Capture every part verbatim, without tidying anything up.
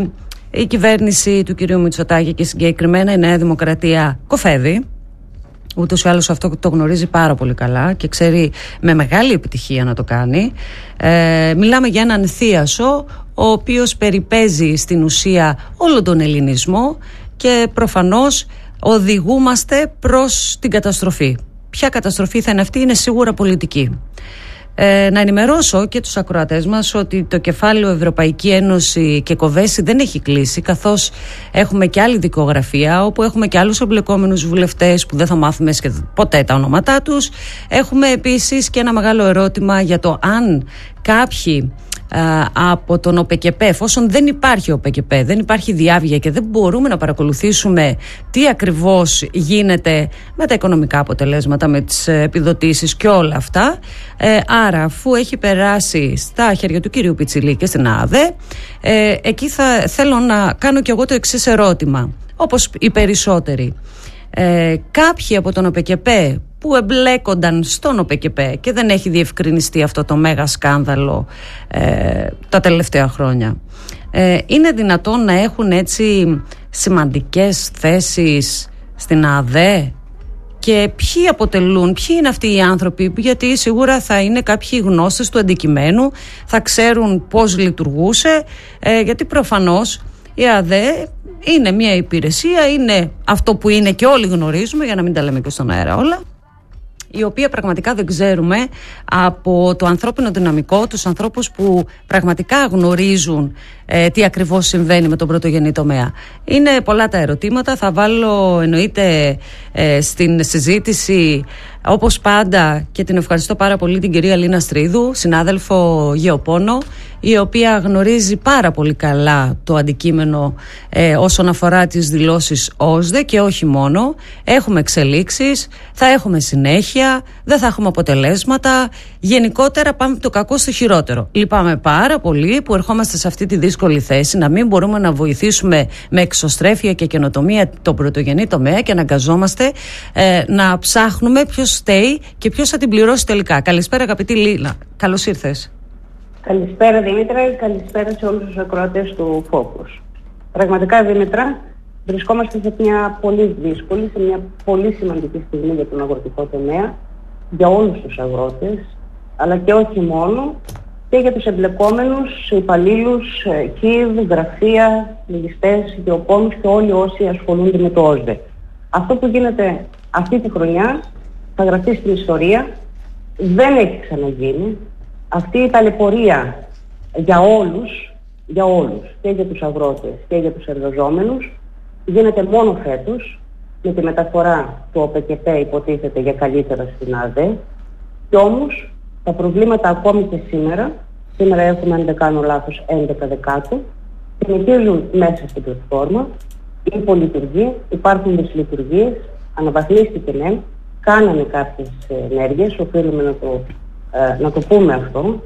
Η κυβέρνηση του κυρίου Μητσοτάκη και συγκεκριμένα η Νέα Δημοκρατία κοφεύει. Ούτως ή άλλως αυτό το γνωρίζει πάρα πολύ καλά και ξέρει με μεγάλη επιτυχία να το κάνει. Ε, μιλάμε για έναν θίασο ο οποίος περιπέζει στην ουσία όλο τον ελληνισμό και προφανώς οδηγούμαστε προς την καταστροφή. Ποια καταστροφή θα είναι αυτή? Είναι σίγουρα πολιτική. Ε, να ενημερώσω και τους ακροατές μας ότι το κεφάλαιο Ευρωπαϊκή Ένωση και Κοβέση δεν έχει κλείσει, καθώς έχουμε και άλλη δικογραφία όπου έχουμε και άλλους εμπλεκόμενους βουλευτές που δεν θα μάθουμε ποτέ τα ονόματά τους. Έχουμε επίσης και ένα μεγάλο ερώτημα για το αν κάποιοι από τον ΟΠΕΚΕΠΕ, εφόσον δεν υπάρχει ΟΠΕΚΕΠΕ, δεν υπάρχει διάβγεια και δεν μπορούμε να παρακολουθήσουμε τι ακριβώς γίνεται με τα οικονομικά αποτελέσματα, με τις επιδοτήσεις και όλα αυτά, ε, άρα αφού έχει περάσει στα χέρια του κυρίου Πιτσιλή και στην ΑΔΕ, ε, εκεί θα θέλω να κάνω και εγώ το εξής ερώτημα, όπως οι περισσότεροι. Ε, κάποιοι από τον ΟΠΕΚΕΠΕ που εμπλέκονταν στον ΟΠΕΚΕΠΕ και δεν έχει διευκρινιστεί αυτό το μέγα σκάνδαλο ε, τα τελευταία χρόνια, ε, είναι δυνατόν να έχουν έτσι σημαντικές θέσεις στην ΑΔΕ? Και ποιοι αποτελούν, ποιοι είναι αυτοί οι άνθρωποι? Γιατί σίγουρα θα είναι κάποιοι γνώστες του αντικειμένου, θα ξέρουν πώς λειτουργούσε, ε, γιατί προφανώς η ΑΔΕ είναι μια υπηρεσία, είναι αυτό που είναι και όλοι γνωρίζουμε, για να μην τα λέμε και στον αέρα όλα, η οποία πραγματικά δεν ξέρουμε από το ανθρώπινο δυναμικό, τους ανθρώπους που πραγματικά γνωρίζουν ε, τι ακριβώς συμβαίνει με τον πρωτογενή τομέα. Είναι πολλά τα ερωτήματα, θα βάλω εννοείται ε, στην συζήτηση όπως πάντα, και την ευχαριστώ πάρα πολύ, την κυρία Λίνα Στρίδου, συνάδελφο Γεωπόνο, η οποία γνωρίζει πάρα πολύ καλά το αντικείμενο ε, όσον αφορά τις δηλώσεις ΟΣΔΕ και όχι μόνο. Έχουμε εξελίξεις, θα έχουμε συνέχεια, δεν θα έχουμε αποτελέσματα. Γενικότερα πάμε από το κακό στο χειρότερο. Λυπάμαι πάρα πολύ που ερχόμαστε σε αυτή τη δύσκολη θέση να μην μπορούμε να βοηθήσουμε με εξωστρέφεια και καινοτομία τον πρωτογενή τομέα και αναγκαζόμαστε ε, να ψάχνουμε ποιος στέει και ποιος θα την πληρώσει τελικά. Καλησπέρα αγαπητή Λίνα, καλώς ήρθες. Καλησπέρα Δήμητρα, καλησπέρα σε όλους τους ακροατές του Focus. Πραγματικά Δήμητρα, βρισκόμαστε σε μια πολύ δύσκολη, σε μια πολύ σημαντική στιγμή για τον αγροτικό τομέα, για όλους τους αγρότες, αλλά και όχι μόνο, και για τους εμπλεκόμενους υπαλλήλους, ΚΙΒ, γραφεία, λογιστές, γεωπόνους και όλοι όσοι ασχολούνται με το ΟΣΔΕ. Αυτό που γίνεται αυτή τη χρονιά θα γραφτεί στην ιστορία, δεν έχει ξαναγίνει. Αυτή η ταλαιπωρία για όλους, για όλους, και για τους αγρότες και για τους εργαζόμενους, γίνεται μόνο φέτος, με τη μεταφορά του ΟΠΕΚΕΠΕ υποτίθεται για καλύτερα στην ΑΔΕ, και όμως τα προβλήματα ακόμη και σήμερα, σήμερα έχουμε, αν δεν κάνω λάθος, έντεκα Δεκάτου, συνεχίζουν μέσα στην πλατφόρμα, είναι υπολειτουργεί, υπάρχουν δυσλειτουργίες, αναβαθμίστηκε ναι, κάνανε κάποιες ενέργειες, οφείλουμε να το Ε, να το πούμε αυτό,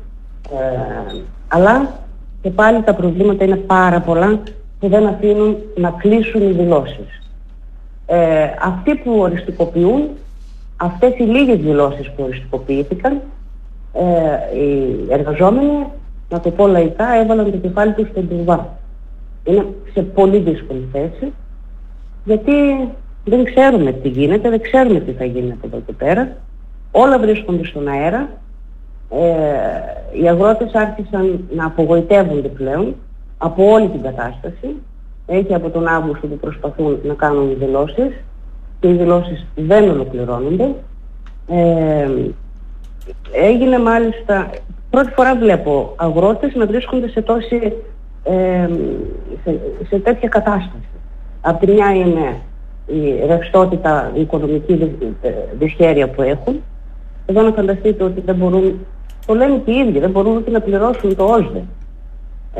ε, αλλά και πάλι τα προβλήματα είναι πάρα πολλά που δεν αφήνουν να κλείσουν οι δηλώσεις. Ε, αυτοί που οριστικοποιούν, αυτές οι λίγες δηλώσεις που οριστικοποιήθηκαν, ε, οι εργαζόμενοι, να το πω λαϊκά, έβαλαν το κεφάλι τους στον τουρβά. Είναι σε πολύ δύσκολη θέση, γιατί δεν ξέρουμε τι γίνεται, δεν ξέρουμε τι θα γίνει από εδώ και πέρα. Όλα βρίσκονται στον αέρα. Ε, οι αγρότες άρχισαν να απογοητεύονται πλέον από όλη την κατάσταση. Έχει από τον Αύγουστο που προσπαθούν να κάνουν δηλώσεις και οι δηλώσεις δεν ολοκληρώνονται. Ε, έγινε μάλιστα, πρώτη φορά βλέπω αγρότες να βρίσκονται σε, τόση, ε, σε, σε τέτοια κατάσταση. Απ' τη μια είναι η ρευστότητα, η οικονομική δυσχέρεια που έχουν. Εδώ να φανταστείτε ότι δεν μπορούν, το λένε και οι ίδιοι, δεν μπορούν ούτε να πληρώσουν το ΟΣΔΕ. Ε,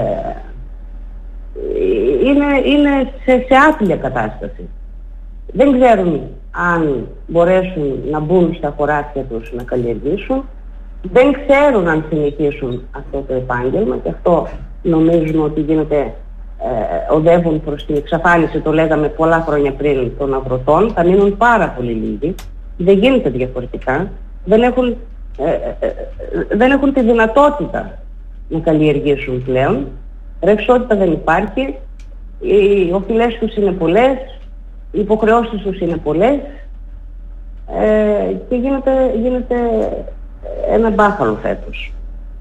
είναι είναι σε, σε άθλια κατάσταση. Δεν ξέρουν αν μπορέσουν να μπουν στα χωράφια τους να καλλιεργήσουν. Δεν ξέρουν αν συνεχίσουν αυτό το επάγγελμα και αυτό νομίζουν ότι γίνεται, ε, οδεύουν προς την εξαφάνιση, το λέγαμε πολλά χρόνια πριν, των αγροτών. Θα μείνουν πάρα πολύ λίγοι. Δεν γίνεται διαφορετικά. Δεν έχουν, ε, ε, ε, δεν έχουν τη δυνατότητα να καλλιεργήσουν πλέον. Ρευστότητα δεν υπάρχει, οι οφειλές τους είναι πολλές, οι υποχρεώσεις τους είναι πολλές ε, και γίνεται, γίνεται ένα μπάχαλο φέτος.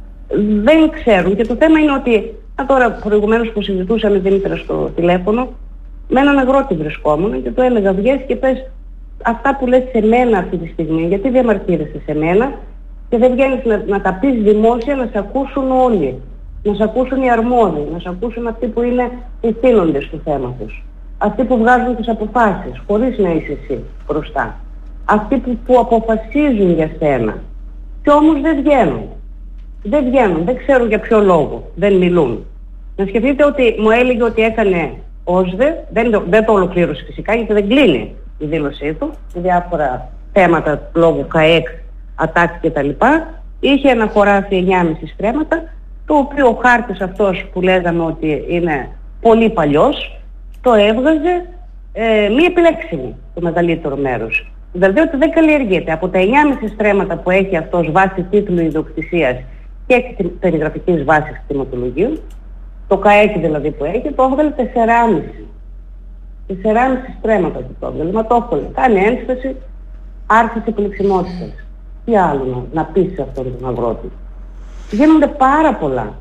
Δεν ξέρουν και το θέμα είναι ότι, τώρα προηγουμένως που συζητούσαμε Δήμητρα στο τηλέφωνο, με έναν αγρότη βρισκόμουν και του έλεγα βγες και πες αυτά που λες σε μένα αυτή τη στιγμή, γιατί διαμαρτύρεσαι σε μένα και δεν βγαίνεις να, να τα πεις δημόσια, να σε ακούσουν όλοι, να σε ακούσουν οι αρμόδιοι, να σε ακούσουν αυτοί που είναι οι θύνοντες του θέματος, αυτοί που βγάζουν τις αποφάσεις χωρίς να είσαι εσύ μπροστά, αυτοί που, που αποφασίζουν για σένα και όμως δεν βγαίνουν. Δεν βγαίνουν, δεν ξέρουν για ποιο λόγο, δεν μιλούν. Να σκεφτείτε ότι μου έλεγε ότι έκανε ΟΣΔΕ, δεν το, δεν το ολοκλήρωσε φυσικά γιατί δεν κλείνει η δήλωσή του, σε διάφορα θέματα λόγω ΚΑΕΚ, ΑΤΑΚ κτλ. Είχε ένα χωράφι εννιά κόμμα πέντε στρέμματα, το οποίο ο χάρτης αυτός που λέγαμε ότι είναι πολύ παλιός, το έβγαζε ε, μη επιλέξιμη το μεγαλύτερο μέρος. Δηλαδή ότι δεν καλλιεργείται. Από τα εννιά κόμμα πέντε στρέμματα που έχει αυτός βάσει τίτλου ιδιοκτησίας και περιγραφικής βάσης κτηματολογίου, το ΚΑΕΚ δηλαδή που έχει, το έβγαλε τέσσερα κόμμα πέντε. τέσσερα κόμμα πέντε στρέμματα του το έβγαλε. Μα το έβγαλε. Κάνει ένσταση άρσης επιλεξιμότητας. Τι άλλο να, να πεις σε αυτόν τον αγρότη. Γίνονται πάρα πολλά.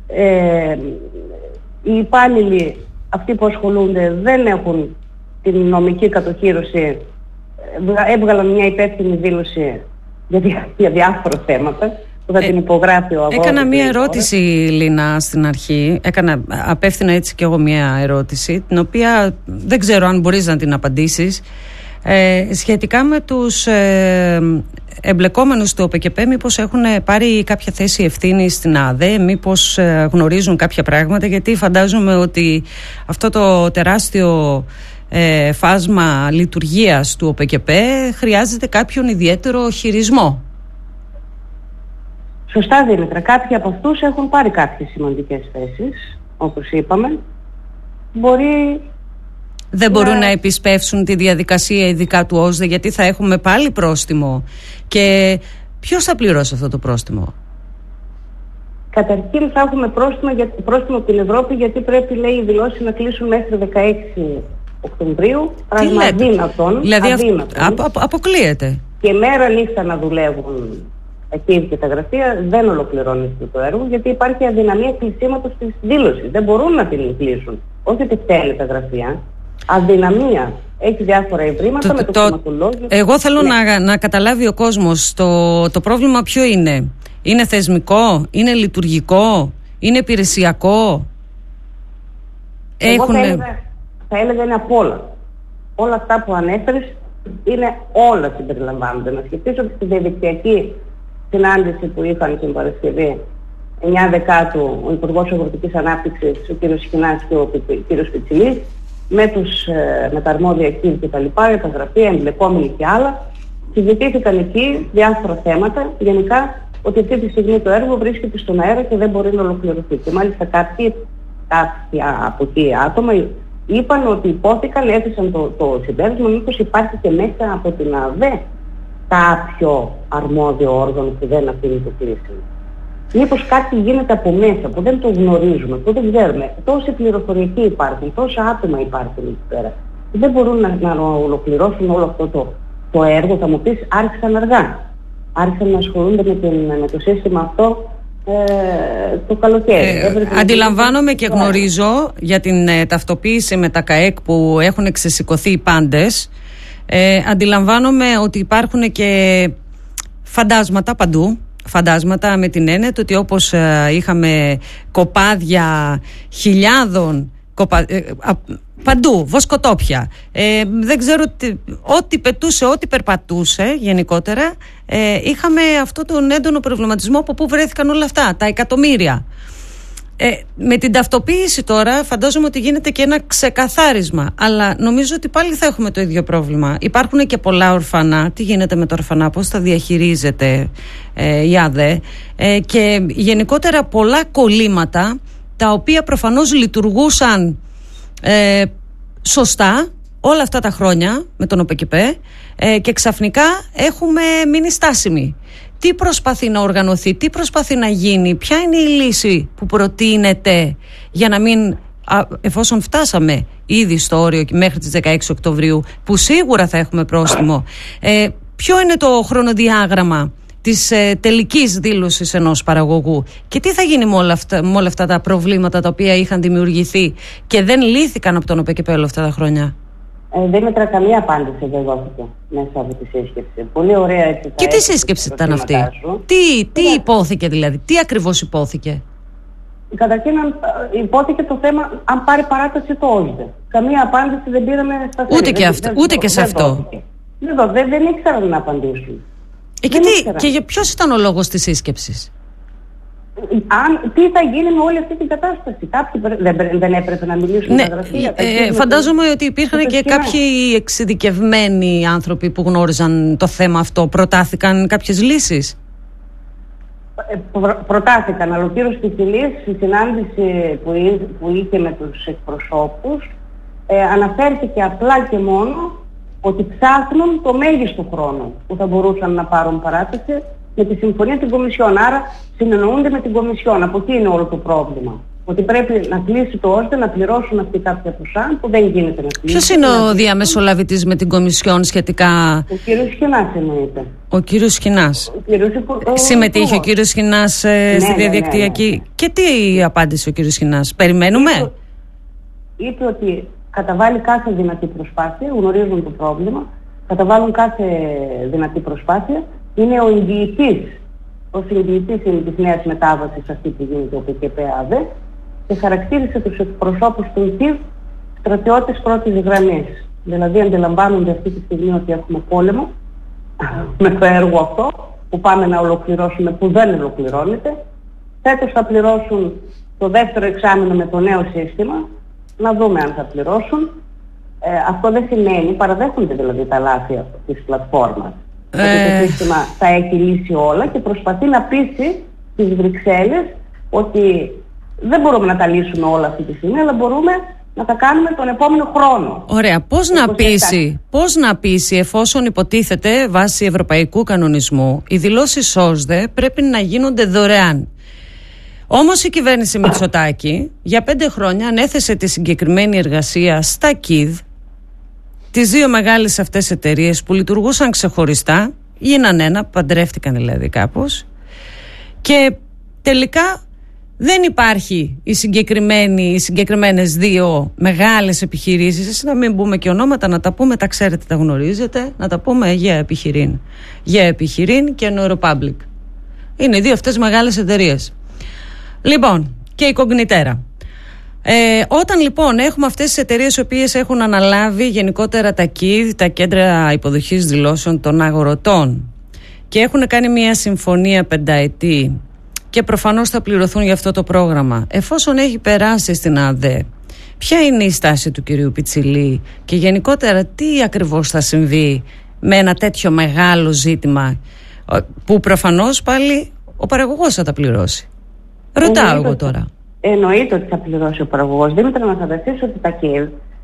Ε, οι υπάλληλοι αυτοί που ασχολούνται δεν έχουν την νομική κατοχήρωση. Έβγαλαν μια υπεύθυνη δήλωση για, διά, για διάφορα θέματα που θα ε, την υπογράφει ο αγρότης. Έκανα μια ερώτηση, Λίνα, στην αρχή. Έκανα απεύθυνα έτσι κι εγώ μια ερώτηση, την οποία δεν ξέρω αν μπορείς να την απαντήσεις. Ε, σχετικά με τους ε, εμπλεκόμενους του ΟΠΕΚΕΠΕ, μήπως έχουν πάρει κάποια θέση ευθύνη στην ΑΔΕ, μήπως ε, γνωρίζουν κάποια πράγματα, γιατί φαντάζομαι ότι αυτό το τεράστιο ε, φάσμα λειτουργίας του ΟΠΕΚΕΠΕ χρειάζεται κάποιον ιδιαίτερο χειρισμό. Σωστά, Δήμητρα. Κάποιοι από αυτούς έχουν πάρει κάποιες σημαντικές θέσεις, όπως είπαμε. Μπορεί... Δεν μπορούν να... να επισπεύσουν τη διαδικασία ειδικά του ΟΣΔΕ, γιατί θα έχουμε πάλι πρόστιμο. Και ποιος θα πληρώσει αυτό το πρόστιμο? Καταρχήν θα έχουμε πρόστιμο, για, πρόστιμο από την Ευρώπη, γιατί πρέπει, λέει, οι δηλώσεις να κλείσουν μέχρι δεκαέξι Οκτωβρίου. Πράγμα αδύνατον. Δηλαδή αδύνατον. Απο, απο, αποκλείεται. Και μέρα νύχτα να δουλεύουν εκεί και τα γραφεία, δεν ολοκληρώνεται το έργο, γιατί υπάρχει αδυναμία κλεισίματος της δήλωσης. Δεν μπορούν να την κλείσουν. Όχι ότι θέλει τα γραφεία. Αδυναμία. Έχει διάφορα ευρήματα το, με το, το χρηματολόγιο. Εγώ θέλω ναι. να, να καταλάβει ο κόσμος το, το πρόβλημα ποιο είναι. Είναι θεσμικό, είναι λειτουργικό, είναι υπηρεσιακό? Εγώ Έχουν... θα, έλεγα, θα έλεγα είναι απ' όλα. Όλα αυτά που ανέφερες είναι όλα συμπεριλαμβάνονται. Να σκεφτείς ότι στη διαδικτυακή συνάντηση που είχαν την Παρασκευή εννιά Δεκάτου ο Υπουργός Αγροτικής Ανάπτυξης, ο κ. Σχοινάς και ο κ. Πιτσιλής, με, τους, ε, με τα αρμόδια εκεί και τα λοιπά, τα γραφεία, εμπλεκόμενοι και άλλα, συζητήθηκαν εκεί διάφορα θέματα, γενικά ότι αυτή τη στιγμή το έργο βρίσκεται στον αέρα και δεν μπορεί να ολοκληρωθεί. Και μάλιστα κάποιοι, κάποια από εκεί άτομα είπαν ότι υπόθηκαν, έθεσαν το, το συμπέρασμα, μήπως υπάρχει και μέσα από την ΑΔΕ κάποιο αρμόδιο όργανο που δεν αφήνει το κλείσιμο. Μήπως κάτι γίνεται από μέσα που δεν το γνωρίζουμε, που δεν ξέρουμε. Τόσοι πληροφορικοί υπάρχουν, τόσα άτομα υπάρχουν εκεί πέρα. Δεν μπορούν να, να ολοκληρώσουν όλο αυτό το, το έργο. Θα μου πεις, άρχισαν αργά. Άρχισαν να ασχολούνται με, την, με το σύστημα αυτό ε, το καλοκαίρι. Ε, αντιλαμβάνομαι και γνωρίζω για την ε, ταυτοποίηση με τα ΚΑΕΚ που έχουν εξεσηκωθεί οι πάντες. Ε, αντιλαμβάνομαι ότι υπάρχουν και φαντάσματα παντού. Φαντάσματα με την έννοια ότι όπως ε, είχαμε κοπάδια χιλιάδων κοπα... ε, α, παντού, βοσκοτόπια, ε, δεν ξέρω τι, ό,τι πετούσε, ό,τι περπατούσε γενικότερα, ε, είχαμε αυτό τον έντονο προβληματισμό από πού βρέθηκαν όλα αυτά, τα εκατομμύρια. Ε, με την ταυτοποίηση τώρα φαντάζομαι ότι γίνεται και ένα ξεκαθάρισμα, αλλά νομίζω ότι πάλι θα έχουμε το ίδιο πρόβλημα. Υπάρχουν και πολλά ορφανά. Τι γίνεται με τα ορφανά, πώς θα διαχειρίζεται ε, η ΑΔΕ, ε, και γενικότερα πολλά κολλήματα τα οποία προφανώς λειτουργούσαν ε, σωστά όλα αυτά τα χρόνια με τον ΟΠΕΚΕΠΕ, ε, και ξαφνικά έχουμε μείνει στάσιμοι. τι προσπαθεί να οργανωθεί, τι προσπαθεί να γίνει, ποια είναι η λύση που προτείνεται για να μην, εφόσον φτάσαμε ήδη στο όριο και μέχρι τις δεκαέξι Οκτωβρίου, που σίγουρα θα έχουμε πρόστιμο, ε, ποιο είναι το χρονοδιάγραμμα της ε, τελικής δήλωσης ενός παραγωγού και τι θα γίνει με όλα, αυτά, με όλα αυτά τα προβλήματα τα οποία είχαν δημιουργηθεί και δεν λύθηκαν από τον ΟΠΕΚΕΠΕ όλα αυτά τα χρόνια. Ε, δεν μέτρα καμία απάντηση δεν δόθηκε μέσα από τη σύσκεψη. Πολύ ωραία έτσι. Και τι σύσκεψη ήταν αυτή, τι, τι yeah. υπόθηκε δηλαδή, τι ακριβώς υπόθηκε? Καταρχήν υπόθηκε το θέμα αν πάρει παράταση το ΟΣΔΕ. Καμία απάντηση δεν πήραμε στα χέρια. Ούτε και, δεν, αυτό, δεν, ούτε και σε αυτό. Δεν, δεν, δεν ήξεραν να απαντήσουν. Ε, και, τι, και για ποιος ήταν ο λόγος της σύσκεψης? Αν, τι θα γίνει με όλη αυτή την κατάσταση? Κάποιοι δεν, δεν έπρεπε να μιλήσουν ναι, στα γραφεία. Ε, φαντάζομαι το, ότι υπήρχαν και σκηνά. Κάποιοι εξειδικευμένοι άνθρωποι που γνώριζαν το θέμα αυτό. Προτάθηκαν κάποιες λύσεις? Ε, προ, προτάθηκαν, αλλά ο κύριος Κικιλής στη συνάντηση που, εί, που είχε με τους εκπροσώπους ε, αναφέρθηκε απλά και μόνο ότι ψάχνουν το μέγιστο χρόνο που θα μπορούσαν να πάρουν παράταση με τη συμφωνία την Κομισιόν. Άρα συνεννοούνται με την Κομισιόν. Από εκεί είναι όλο το πρόβλημα. Ότι πρέπει να κλείσει το ώστε να πληρώσουν αυτοί κάποια ποσά που δεν γίνεται να κλείσει. Ποιος είναι ο διαμεσολαβητής με την Κομισιόν σχετικά? Ο κύριος Σχοινάς εννοείται. Ο κύριος Σχοινάς. Ο κύριος υπο... Συμμετείχε ο κύριος Σχοινάς ε, ναι, στη διαδικτυακή. Ναι, ναι, ναι. Και τι απάντησε ο κύριος Σχοινάς? Περιμένουμε. Είπε, είπε ότι καταβάλει κάθε δυνατή προσπάθεια, γνωρίζουν το πρόβλημα, καταβάλουν κάθε δυνατή προσπάθεια. Είναι ο εγγυητής, ο εγγυητής είναι της νέας μετάβασης αυτή που γίνεται ο ΟΠΕΚΕΠΕ και χαρακτήρισε τους εκπροσώπους του ΙΚΙΒ στρατιώτες πρώτης γραμμής. Δηλαδή αντιλαμβάνονται αυτή τη στιγμή ότι έχουμε πόλεμο με το έργο αυτό που πάμε να ολοκληρώσουμε, που δεν ολοκληρώνεται. Φέτος θα πληρώσουν το δεύτερο εξάμηνο με το νέο σύστημα, να δούμε αν θα πληρώσουν. Ε, αυτό δεν σημαίνει, παραδέχονται δηλαδή τα λάθη της πλατφόρμας. Ε... ότι το σύστημα θα έχει λύσει όλα και προσπαθεί να πείσει τις Βρυξέλλες ότι δεν μπορούμε να τα λύσουμε όλα αυτή τη στιγμή, αλλά μπορούμε να τα κάνουμε τον επόμενο χρόνο. Ωραία. Πώς να πείσει, πώς να πείσει εφόσον υποτίθεται βάσει ευρωπαϊκού κανονισμού οι δηλώσεις ΟΣΔΕ πρέπει να γίνονται δωρεάν. Όμως η κυβέρνηση Μητσοτάκη για πέντε χρόνια ανέθεσε τη συγκεκριμένη εργασία στα ΚΙΔ, τις δύο μεγάλες αυτές εταιρείες που λειτουργούσαν ξεχωριστά, γίναν ένα, παντρεύτηκαν δηλαδή κάπως, και τελικά δεν υπάρχει η συγκεκριμένη, οι συγκεκριμένες δύο μεγάλες επιχειρήσεις, να μην πούμε και ονόματα, να τα πούμε, τα ξέρετε, τα γνωρίζετε, να τα πούμε για Επιχειρήν. Για Επιχειρήν και Neuropublic. Είναι οι δύο αυτές μεγάλες εταιρείες. Λοιπόν, και η Κογνιτέρα. Ε, όταν λοιπόν έχουμε αυτές τις εταιρείες οι οποίες έχουν αναλάβει γενικότερα τα ΚΙΔ, τα κέντρα υποδοχής δηλώσεων των αγορωτών, και έχουν κάνει μια συμφωνία πενταετή και προφανώς θα πληρωθούν για αυτό το πρόγραμμα, εφόσον έχει περάσει στην ΑΔΕ, ποια είναι η στάση του κυρίου Πιτσιλή και γενικότερα τι ακριβώς θα συμβεί με ένα τέτοιο μεγάλο ζήτημα που προφανώς πάλι ο παραγωγός θα τα πληρώσει? Ρωτάω εγώ τώρα. Εννοείται ότι θα πληρώσει ο παραγωγός. Δήμητρα, να φανταστείς ότι τα ΚΙΔ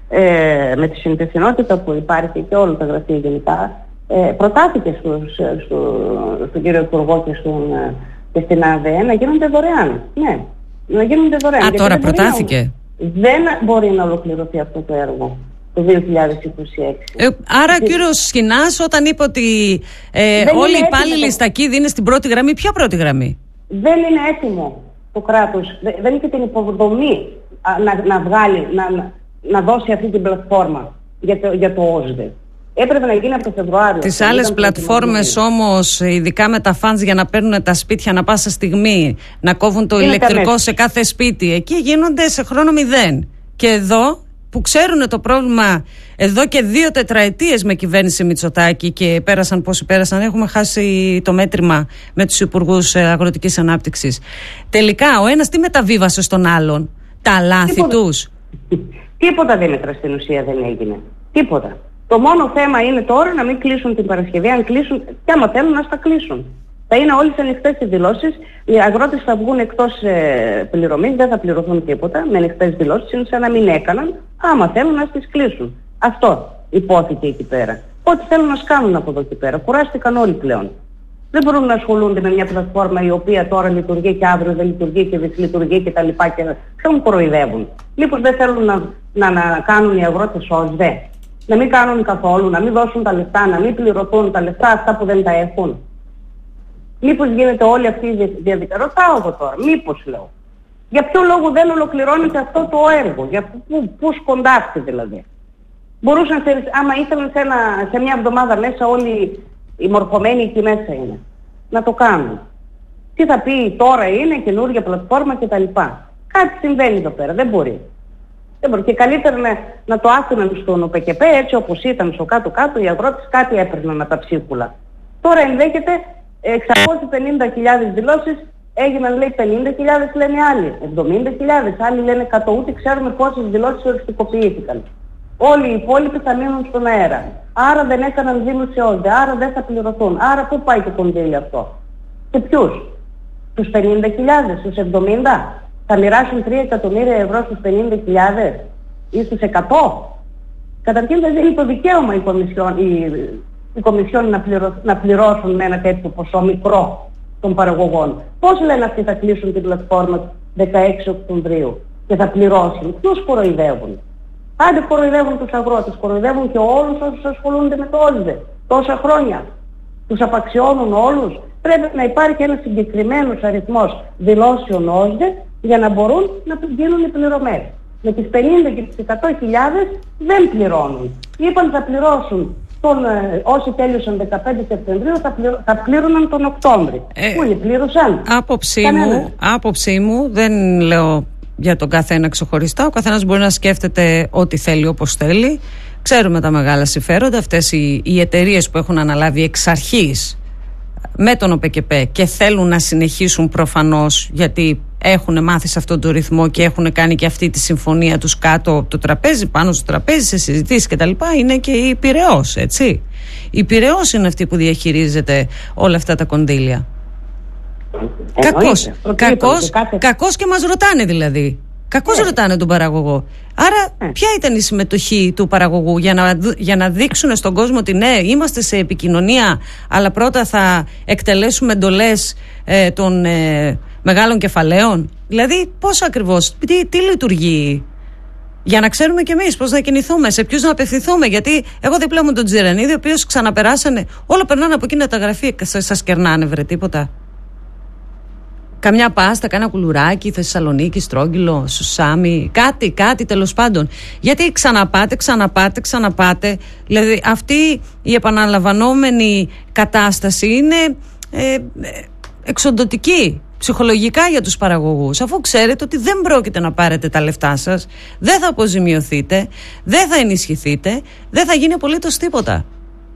ε, με τη συνυπευθυνότητα που υπάρχει και όλα τα γραφεία γενικά ε, προτάθηκε στους, στο, στον κύριο Υπουργό και, στον, και στην ΑΔΕ να γίνονται δωρεάν. Ναι, να γίνονται δωρεάν. Α, τώρα προτάθηκε. Να, δεν μπορεί να ολοκληρωθεί αυτό το έργο το δύο χιλιάδες είκοσι έξι. Ε, άρα ο κύριος Σχοινάς όταν είπε ότι ε, όλοι οι υπάλληλοι στα ΚΙΔ είναι στην πρώτη γραμμή, ποια πρώτη γραμμή? Δεν είναι έτοιμο το κράτος, δεν είχε την υποδομή να, να βγάλει, να, να δώσει αυτή την πλατφόρμα για το, για το ΟΣΔΕ. Έπρεπε να γίνει από το Φεβρουάριο. Τις άλλες πλατφόρμες όμως, ειδικά με τα φαντς για να παίρνουν τα σπίτια να πάσα στιγμή, να κόβουν το είναι ηλεκτρικό σε κάθε σπίτι, εκεί γίνονται σε χρόνο μηδέν. Και εδώ που ξέρουν το πρόβλημα εδώ και δύο τετραετίες με κυβέρνηση Μητσοτάκη και πέρασαν πόσοι πέρασαν, έχουμε χάσει το μέτρημα με τους υπουργούς αγροτικής ανάπτυξης. Τελικά ο ένας τι μεταβίβασε στον άλλον? Τα λάθη Τίποτα. τους. Τίποτα Δήμητρα στην ουσία δεν έγινε. Τίποτα. Το μόνο θέμα είναι τώρα να μην κλείσουν την Παρασκευή. Αν κλείσουν, και άμα θέλουν να στα κλείσουν. Θα είναι όλες ανοιχτές οι δηλώσεις. Οι αγρότες θα βγουν εκτός ε, πληρωμής, δεν θα πληρωθούν τίποτα. Με ανοιχτές δηλώσεις είναι σαν να μην έκαναν. Άμα θέλουν να τις κλείσουν. Αυτό υπόθηκε εκεί πέρα. Ό,τι θέλουν να σκάνουν από εδώ και πέρα. Κουράστηκαν όλοι πλέον. Δεν μπορούν να ασχολούνται με μια πλατφόρμα η οποία τώρα λειτουργεί και αύριο δεν λειτουργεί και δυσλειτουργεί και τα λοιπά και ποιον κοροϊδεύουν. Μήπως δεν θέλουν να, να, να κάνουν οι αγρότες ΟΣΔΕ, να μην κάνουν καθόλου, να μην δώσουν τα λεφτά, να μην πληρωθούν τα λεφτά αυτά που δεν τα έχουν. Μήπως γίνεται όλη αυτή η διαδικασία. Ρωτάω εγώ τώρα, μήπως λέω. Για ποιο λόγο δεν ολοκληρώνεται αυτό το έργο, για πού, πού σκοντάφτει δηλαδή. Μπορούσαν, σε, άμα ήθελαν σε, ένα, σε μια εβδομάδα μέσα όλοι οι μορφωμένοι εκεί μέσα είναι, να το κάνουν. Τι θα πει τώρα είναι, καινούργια πλατφόρμα κτλ. Κάτι συμβαίνει εδώ πέρα, δεν μπορεί. Δεν μπορεί. Και καλύτερα να, να το άφηναν στον ΟΠΕΚΕΠ έτσι όπως ήταν στο κάτω-κάτω, οι αγρότες κάτι έπαιρναν από τα ψίχουλα. Τώρα ενδέχεται εξακόσιες πενήντα χιλιάδες δηλώσεις, έγιναν λέει πενήντα χιλιάδες λένε άλλοι, εβδομήντα χιλιάδες, άλλοι λένε εκατό, ούτε ξέρουμε πόσες δηλώσεις οριστικοποιήθηκαν. Όλοι οι υπόλοιποι θα μείνουν στον αέρα. Άρα δεν έκαναν δήλωση ΟΣΔΕ, άρα δεν θα πληρωθούν. Άρα πού πάει το κονδύλι αυτό? Σε ποιους? Στους πενήντα χιλιάδες, στους εβδομήντα? Θα μοιράσουν τρία εκατομμύρια ευρώ στους πενήντα χιλιάδες ή στους εκατό? Καταρχήν δεν δίνει το δικαίωμα η Κομισιόν, η, η Κομισιόν να, πληρω, να πληρώσουν με ένα τέτοιο ποσό μικρό των παραγωγών. Πώς λένε αυτοί θα κλείσουν την πλατφόρμα δεκαέξι Οκτωβρίου και θα πληρώσουν? Ποιους κοροϊδεύουν? Άντε κοροϊδεύουν τους αγρότες, κοροϊδεύουν και όλους όσους ασχολούνται με το ΟΣΔΕ τόσα χρόνια. Τους απαξιώνουν όλους. Πρέπει να υπάρχει ένας συγκεκριμένος αριθμός δηλώσεων ΟΣΔΕ για να μπορούν να γίνουν οι πληρωμές. Με τις πενήντα και τις εκατό χιλιάδες δεν πληρώνουν. Είπαν θα πληρώσουν τον, ε, όσοι τέλειωσαν δεκαπέντε Σεπτεμβρίου θα, πληρω, θα πλήρωναν τον Οκτώβρη. Ε, Πού είναι, πλήρωσαν? Άποψή μου, άποψή μου, δεν λέω για τον καθένα ξεχωριστά. Ο καθένας μπορεί να σκέφτεται ό,τι θέλει όπως θέλει. Ξέρουμε τα μεγάλα συμφέροντα. Αυτές οι, οι εταιρείες που έχουν αναλάβει εξ αρχής με τον ΟΠΕΚΕΠ και θέλουν να συνεχίσουν προφανώς γιατί έχουν μάθει σε αυτόν τον ρυθμό και έχουν κάνει και αυτή τη συμφωνία τους κάτω από το τραπέζι, πάνω στο τραπέζι, σε συζητήσεις κτλ. Είναι και η Πειραιώς, έτσι. Η Πειραιώς είναι αυτή που διαχειρίζεται όλα αυτά τα κονδύλια. Κακός, κακός, κάθε... κακός και μας ρωτάνε δηλαδή. Κακώς yeah. ρωτάνε τον παραγωγό. Άρα yeah. ποια ήταν η συμμετοχή του παραγωγού για να, για να δείξουν στον κόσμο ότι ναι, είμαστε σε επικοινωνία, αλλά πρώτα θα εκτελέσουμε εντολές ε, των ε, μεγάλων κεφαλαίων? Δηλαδή πώς ακριβώς, τι, τι λειτουργεί, για να ξέρουμε κι εμείς πώς να κινηθούμε, σε ποιους να απευθυνθούμε? Γιατί εγώ δίπλα μου τον Τζιρανίδη, ο οποίος ξαναπεράσανε, όλο περνάνε από εκείνα τα γραφεία και σας κερνάνε βρε τίποτα? Καμιά πάστα, κάνα κουλουράκι, Θεσσαλονίκη, στρόγγυλο, σουσάμι, κάτι, κάτι τέλος πάντων. Γιατί ξαναπάτε, ξαναπάτε, ξαναπάτε. Δηλαδή αυτή η επαναλαμβανόμενη κατάσταση είναι ε, εξοντωτική ψυχολογικά για τους παραγωγούς. Αφού ξέρετε ότι δεν πρόκειται να πάρετε τα λεφτά σας, δεν θα αποζημιωθείτε, δεν θα ενισχυθείτε, δεν θα γίνει απολύτως τίποτα.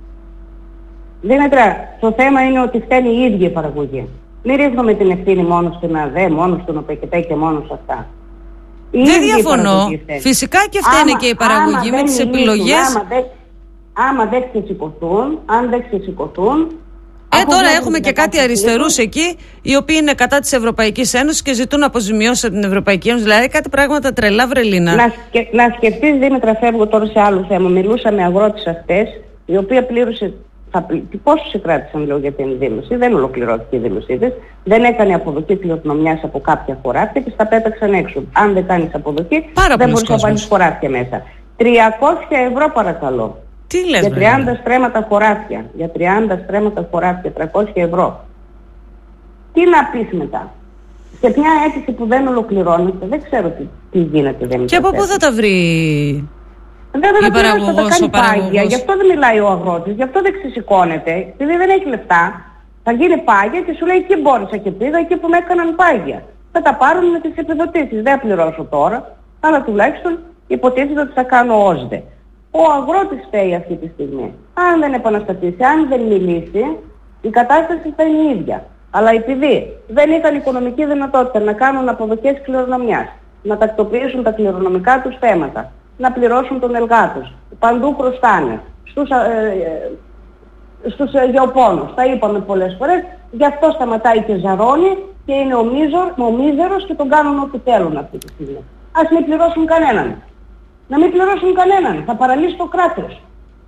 Δήμητρα, το θέμα είναι ότι φταίνει η ίδια η παραγωγή. Μην ρίχνουμε την ευθύνη μόνο στην ΑΔΕ, μόνο στον ΟΠΕΚΕΠ και μόνο σε αυτά. Η δεν διαφωνώ. Φυσικά και φταίνει άμα, και η παραγωγή με τις επιλογές. Άμα δεν, άμα δεν ξεσηκωθούν, αν δεν ξεσηκωθούν. Ε, τώρα έχουμε και κάτι αριστερούς εκεί, οι οποίοι είναι κατά της Ευρωπαϊκής Ένωσης και ζητούν αποζημιώσεις από την Ευρωπαϊκή Ένωση. Δηλαδή κάτι πράγματα τρελά, βρελίνα. Να, σκε, να σκεφτείς, Δήμητρα, φεύγω τώρα σε άλλο θέμα. Μιλούσα με αγρότες αυτές, η οποία πλήρωσε. Πόσους σε κράτησαν λέω για την δήλωση? Δεν ολοκληρώθηκε η δήλωσή της. Δεν έκανε αποδοχή κληρονομιάς από κάποια χωράφια και τα πέταξαν έξω. Αν δεν κάνεις αποδοχή, Πάρα δεν μπορείς να βάλεις χωράφια μέσα. τριακόσια ευρώ παρακαλώ. Τι λες, για τριάντα στρέμματα χωράφια. Για τριάντα στρέμματα χωράφια, τριακόσια ευρώ. Τι να πεις μετά? Σε μια αίτηση που δεν ολοκληρώνεται, δεν ξέρω τι, τι γίνεται. Δεν και από πού θα τα βρει? Δεν θα τα πληρώσει, θα τα κάνει πάγια. Γι' αυτό δεν μιλάει ο αγρότης, γι' αυτό δεν ξεσηκώνεται. Επειδή δεν έχει λεφτά, θα γίνει πάγια και σου λέει εκεί μπόρεσα και πήγα, εκεί που με έκαναν πάγια. Θα τα πάρουν με τις επιδοτήσεις. Δεν θα πληρώσω τώρα, αλλά τουλάχιστον υποτίθεται ότι θα κάνω ΟΣΔΕ. Ο αγρότης φταίει αυτή τη στιγμή. Αν δεν επαναστατήσει, αν δεν μιλήσει, η κατάσταση θα είναι η ίδια. Αλλά επειδή δεν είχαν οικονομική δυνατότητα να κάνουν αποδοχές κληρονομιάς, να τακτοποιήσουν τα κληρονομικά τους θέματα, να πληρώσουν τον ελγά τους. Παντού χρωστάνε. Στους, ε, ε, στους ε, γεωπόνους. Τα είπαμε πολλές φορές. Γι' αυτό σταματάει και ζαρώνει και είναι ο, μίζορ, ο μίζερος και τον κάνουν ό,τι θέλουν αυτή τη στιγμή. Ας μην πληρώσουν κανέναν. Να μην πληρώσουν κανέναν. Θα παραλύσει το κράτος.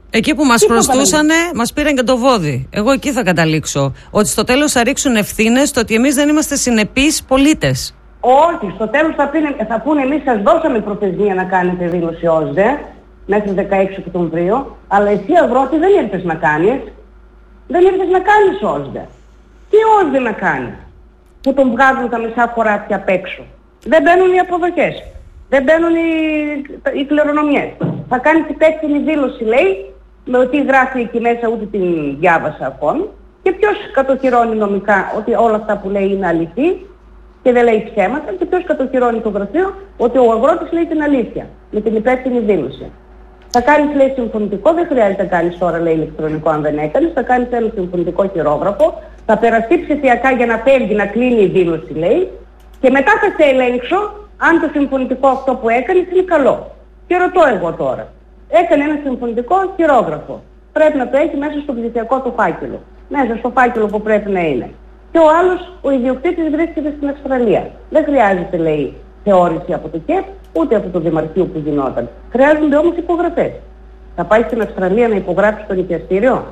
Εκεί που μας χρωστούσανε, μας πήραν και το βόδι. Εγώ εκεί θα καταλήξω. Ότι στο τέλος θα ρίξουν ευθύνες στο ότι εμείς δεν είμαστε συνεπείς πολίτες. Όχι, στο τέλος θα, θα πούνε εμείς σας δώσαμε προθεσμία να κάνετε δήλωση ΟΣΔΕ μέχρι δεκαέξι Οκτωβρίου, αλλά εσύ αγρότη δεν ήρθες να κάνεις. Δεν ήρθες να κάνεις ΟΣΔΕ. Τι ΟΣΔΕ να κάνεις, που τον βγάζουν τα μισά χωράφια απ' έξω. Δεν μπαίνουν οι αποδοχές. Δεν μπαίνουν οι, οι κληρονομιές. Θα κάνεις υπεύθυνη δήλωση, λέει, με ότι γράφει εκεί μέσα, ούτε την διάβασα ακόμη. Και ποιος κατοχυρώνει νομικά ότι όλα αυτά που λέει είναι αληθή και δεν λέει ψέματα, και ποιος κατοχυρώνει το γραφείο ότι ο αγρότης λέει την αλήθεια με την υπεύθυνη δήλωση. Θα κάνεις, λέει, συμφωνητικό, δεν χρειάζεται να κάνεις τώρα, λέει, ηλεκτρονικό αν δεν έκανες, θα κάνεις ένα συμφωνητικό χειρόγραφο, θα περαστεί ψηφιακά για να φεύγει, να κλείνει η δήλωση, λέει, και μετά θα σε ελέγξω αν το συμφωνητικό αυτό που έκανες είναι καλό. Και ρωτώ εγώ τώρα, έκανε ένα συμφωνητικό χειρόγραφο, πρέπει να το έχει μέσα στο ψηφιακό του φάκελο, μέσα στο φάκελο που πρέπει να είναι. Και ο άλλος, ο ιδιοκτήτης, βρίσκεται στην Αυστραλία. Δεν χρειάζεται, λέει, θεώρηση από το ΚΕΠ, ούτε από το Δημαρχείο που γινόταν. Χρειάζονται όμως υπογραφές. Θα πάει στην Αυστραλία να υπογράψει το νοικιαστήριο?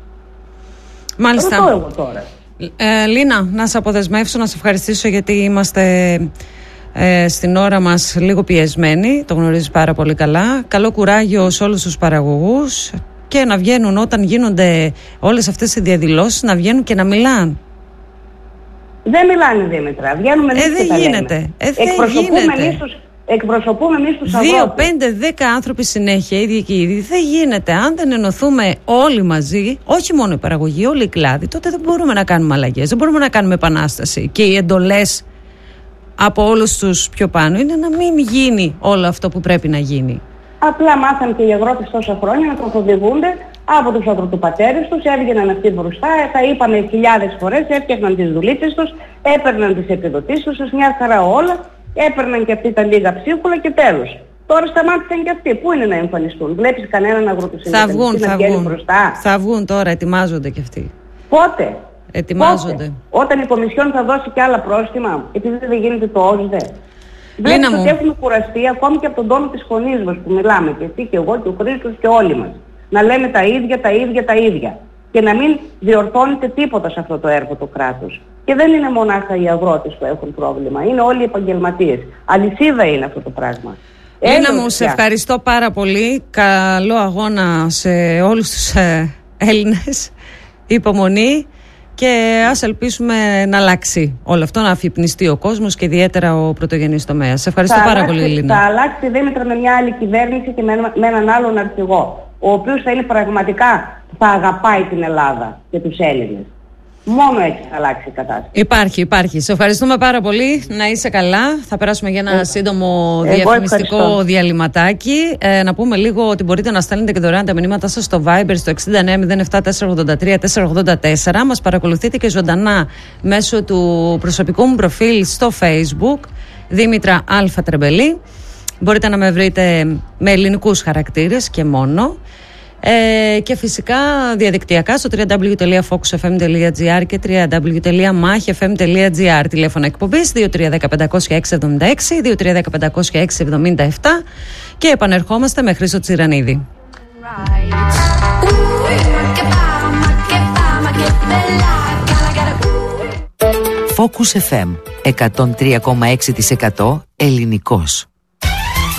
Μάλιστα. Ρωτώ εγώ τώρα. Ε, Λίνα, να σε αποδεσμεύσω, να σε ευχαριστήσω, γιατί είμαστε ε, στην ώρα μας λίγο πιεσμένοι. Το γνωρίζεις πάρα πολύ καλά. Καλό κουράγιο σε όλους τους παραγωγούς, και να βγαίνουν όταν γίνονται όλες αυτές οι διαδηλώσεις, να βγαίνουν και να μιλάνε. Δεν μιλάνε, Δήμητρα. Βγαίνουμε εμείς ε, και τα γίνεται. λέμε. Ε, εκπροσωπούμε εμείς τους, εκπροσωπούμε εμείς τους αγρότες. Δύο, πέντε, δέκα άνθρωποι συνέχεια, ίδιοι και ίδιοι. Δεν γίνεται. Αν δεν ενωθούμε όλοι μαζί, όχι μόνο η παραγωγή, όλοι οι κλάδοι, τότε δεν μπορούμε να κάνουμε αλλαγές. Δεν μπορούμε να κάνουμε επανάσταση. Και οι εντολές από όλους τους πιο πάνω είναι να μην γίνει όλο αυτό που πρέπει να γίνει. Απλά μάθαν και οι αγρότες τόσα χρόνια να τροφοδηγούνται από τους αγροτοπατέρες τους, έβγαιναν αυτοί μπροστά, τα είπαμε χιλιάδες φορές, έφτιαχναν τις δουλίτσες τους, έπαιρναν τις επιδοτήσεις τους, μια χαρά όλα, έπαιρναν και αυτοί τα λίγα ψίχουλα και τέλος. Τώρα σταμάτησαν και αυτοί. Πού είναι να εμφανιστούν? Βλέπεις κανέναν αγροτοσυντονιστή να βγαίνει μπροστά? Θα βγουν τώρα, ετοιμάζονται κι αυτοί. Πότε? Ετοιμάζονται. Πότε? Όταν η Κομισιόν θα δώσει και άλλα πρόστιμα, επειδή δεν γίνεται το ΟΣΔΕ. Βλέπεις ότι έχουμε κουραστεί ακόμη και από τον τόνο της φωνής μας που μιλάμε, και εσύ και εγώ και ο Χρήστος και όλοι μας. Να λέμε τα ίδια, τα ίδια, τα ίδια. Και να μην διορθώνεται τίποτα σε αυτό το έργο του κράτους. Και δεν είναι μονάχα οι αγρότες που έχουν πρόβλημα, είναι όλοι οι επαγγελματίες. Αλυσίδα είναι αυτό το πράγμα. Λίνα μου, σε ευχαριστώ πάρα πολύ. Καλό αγώνα σε όλους τους ε, Έλληνες. Υπομονή. Και ας ελπίσουμε να αλλάξει όλο αυτό, να αφυπνιστεί ο κόσμος και ιδιαίτερα ο πρωτογενής τομέας. Σε ευχαριστώ θα πάρα αλλάξει, πολύ, Λίνα. Θα αλλάξει, Δήμητρα, με μια άλλη κυβέρνηση και με, με έναν άλλον αρχηγό, ο οποίος θα είναι πραγματικά, θα αγαπάει την Ελλάδα και τους Έλληνες. Μόνο έτσι θα αλλάξει η κατάσταση. Υπάρχει, υπάρχει. Σε ευχαριστούμε πάρα πολύ. Να είσαι καλά. Θα περάσουμε για ένα ε, σύντομο διαφημιστικό διαλυματάκι. Ε, να πούμε λίγο ότι μπορείτε να στέλνετε και δωρεάν τα μηνύματά σας στο Viber στο εξήντα εννέα μηδέν επτά τετρακόσια ογδόντα τρία τετρακόσια ογδόντα τέσσερα. Μας παρακολουθείτε και ζωντανά μέσω του προσωπικού μου προφίλ στο Facebook, Δήμητρα Α. Τρεμπελή. Μπορείτε να με βρείτε με ελληνικούς χαρακτήρες και μόνο. Ε, και φυσικά διαδικτυακά στο double-u double-u double-u τελεία focus f m τελεία g r και double-u double-u double-u τελεία mach f m τελεία g r. Τηλέφωνα εκπομπής δύο τρία ένα μηδέν πέντε έξι επτά έξι, δύο τρία ένα μηδέν πέντε έξι επτά επτά, και επανερχόμαστε με Χρήστο Τσιρανίδη. Focus εφ εμ εκατόν τρία κόμμα έξι τοις εκατό ελληνικός.